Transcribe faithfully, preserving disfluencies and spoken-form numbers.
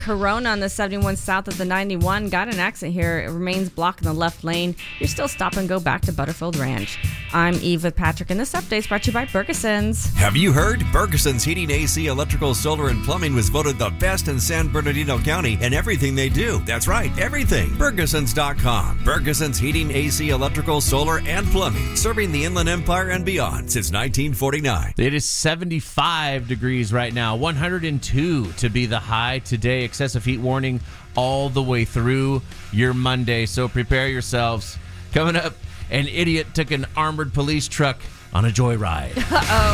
Corona on the seventy-one south of the ninety-one. Got an accident here. It remains blocked in the left lane. You're still stop and go back to Butterfield Ranch. I'm Eve with Patrick, and this update is brought to you by Bergeson's. Have you heard? Bergeson's Heating, A C, Electrical, Solar, and Plumbing was voted the best in San Bernardino County in everything they do. That's right, everything. Bergesons dot com. Bergeson's Heating, A C, Electrical, Solar, and Plumbing. Serving the Inland Empire and beyond since nineteen forty-nine. It is seventy-five degrees right now. one hundred two to be the high today. Excessive heat warning all the way through your Monday, so prepare yourselves. Coming up, an idiot took an armored police truck on a joyride. Uh-oh.